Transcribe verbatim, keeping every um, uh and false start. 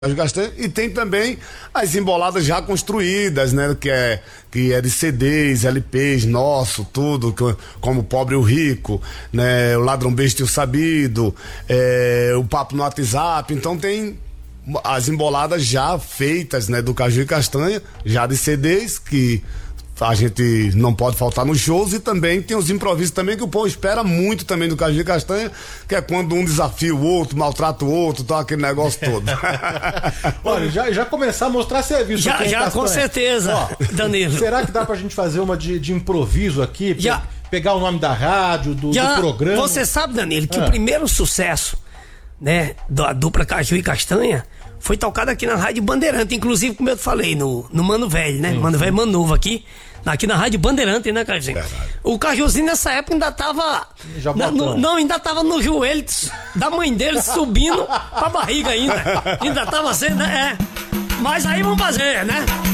Caju Castanha, e tem também as emboladas já construídas, né, que é, que é de C Ds, L Ps, nosso, tudo, como o Pobre e o Rico, né, o Ladrão Besta e o Sabido, é, o Papo no WhatsApp. Então tem as emboladas já feitas, né, do Caju e Castanha, já de C Ds, que a gente não pode faltar nos shows, e também tem os improvisos também, que o povo espera muito também do Caju e Castanha, que é quando um desafia o outro, maltrata o outro, tá aquele negócio todo. Olha, já, já começar a mostrar serviço já, aqui, já com certeza. Ó, Danilo, será que dá pra gente fazer uma de, de improviso aqui? Já. Pegar o nome da rádio, do, já, do programa? Você sabe, Danilo, que ah. o primeiro sucesso, né, da dupla Caju e Castanha foi tocado aqui na Rádio Bandeirante, inclusive, como eu te falei, no, no Mano Velho, né? Sim, Mano Velho, Mano Novo aqui, aqui na Rádio Bandeirante, né, Cajuzinho? Verdade. O Cajuzinho nessa época ainda tava. Já na, no, não, ainda tava no joelho da mãe dele subindo pra barriga ainda. Ainda tava sendo, é. Mas aí vamos fazer, né?